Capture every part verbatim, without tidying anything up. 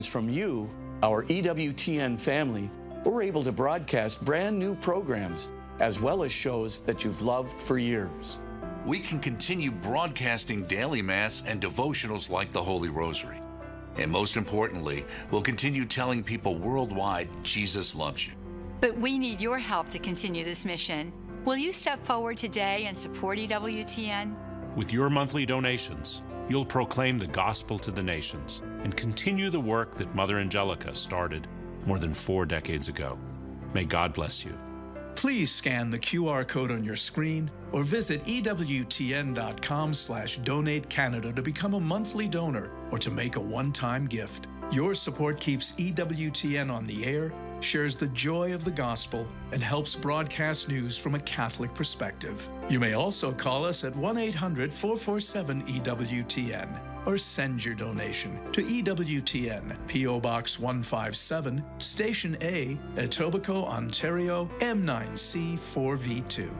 From you, our E W T N family, we're able to broadcast brand new programs as well as shows that you've loved for years. We can continue broadcasting daily Mass and devotionals like the Holy Rosary. And most importantly, we'll continue telling people worldwide Jesus loves you. But we need your help to continue this mission. Will you step forward today and support E W T N? With your monthly donations, you'll proclaim the gospel to the nations and continue the work that Mother Angelica started more than four decades ago. May God bless you. Please scan the Q R code on your screen or visit E W T N dot com slash donate Canada to become a monthly donor or to make a one-time gift. Your support keeps E W T N on the air, shares the joy of the gospel, and helps broadcast news from a Catholic perspective. You may also call us at one eight hundred, four four seven, E W T N or send your donation to E W T N, P O Box one five seven, Station A, Etobicoke, Ontario, M nine C four V two.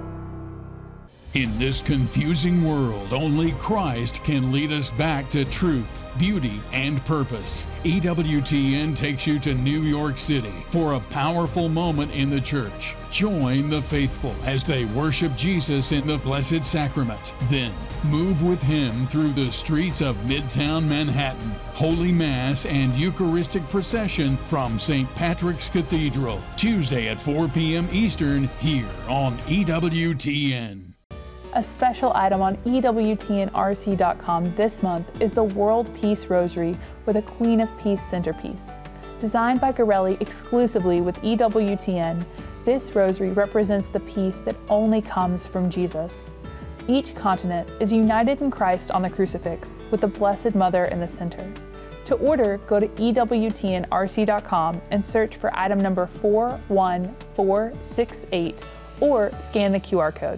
In this confusing world, only Christ can lead us back to truth, beauty, and purpose. E W T N takes you to New York City for a powerful moment in the church. Join the faithful as they worship Jesus in the Blessed Sacrament. Then, move with Him through the streets of Midtown Manhattan. Holy Mass and Eucharistic procession from Saint Patrick's Cathedral. Tuesday at four p.m. Eastern here on E W T N. A special item on E W T N R C dot com this month is the World Peace Rosary with a Queen of Peace centerpiece. Designed by Garelli exclusively with E W T N, this rosary represents the peace that only comes from Jesus. Each continent is united in Christ on the crucifix with the Blessed Mother in the center. To order, go to E W T N R C dot com and search for item number four one four six eight or scan the Q R code.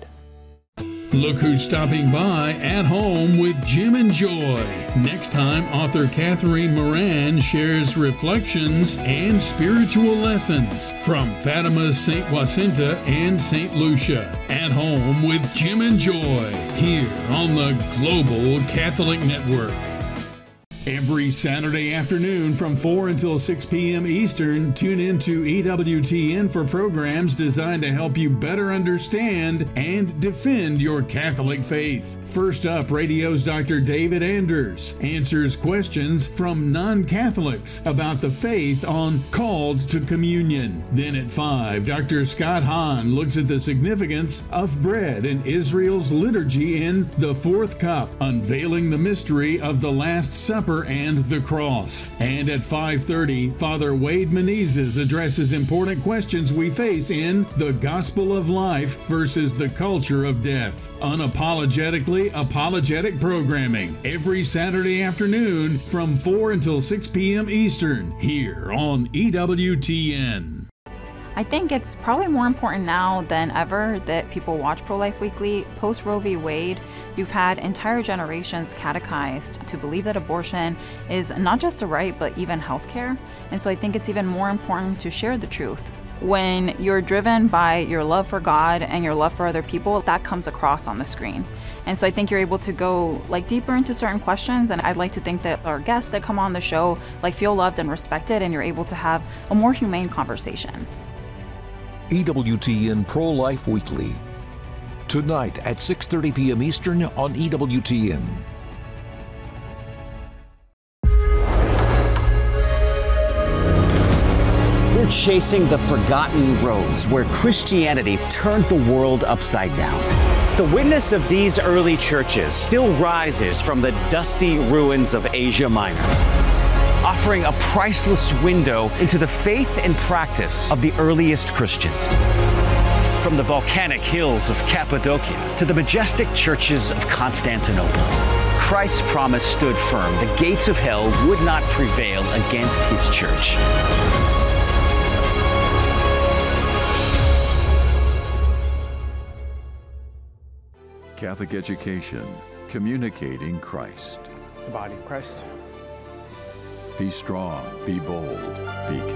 Look who's stopping by at home with Jim and Joy. Next time, author Catherine Moran shares reflections and spiritual lessons from Fatima's Saint Jacinta and Saint Lucia. At home with Jim and Joy, here on the Global Catholic Network. Every Saturday afternoon from four until six p.m. Eastern, tune in to E W T N for programs designed to help you better understand and defend your Catholic faith. First up, radio's Doctor David Anders answers questions from non-Catholics about the faith on Called to Communion. Then at five, Doctor Scott Hahn looks at the significance of bread in Israel's liturgy in The Fourth Cup, unveiling the mystery of the Last Supper and the cross. And at five thirty, Father Wade Menezes addresses important questions we face in The Gospel of Life versus the Culture of Death. Unapologetically apologetic programming every Saturday afternoon from four until six p.m. Eastern here on E W T N. I think it's probably more important now than ever that people watch Pro-Life Weekly. Post Roe v. Wade, you've had entire generations catechized to believe that abortion is not just a right, but even healthcare. And so I think it's even more important to share the truth. When you're driven by your love for God and your love for other people, that comes across on the screen. And so I think you're able to go like deeper into certain questions, and I'd like to think that our guests that come on the show like feel loved and respected, and you're able to have a more humane conversation. E W T N Pro-Life Weekly, tonight at six thirty p.m. Eastern on E W T N. We're chasing the forgotten roads where Christianity turned the world upside down. The witness of these early churches still rises from the dusty ruins of Asia Minor, offering a priceless window into the faith and practice of the earliest Christians. From the volcanic hills of Cappadocia to the majestic churches of Constantinople, Christ's promise stood firm. The gates of hell would not prevail against his church. Catholic education, communicating Christ. The body of Christ. Be strong, be bold, be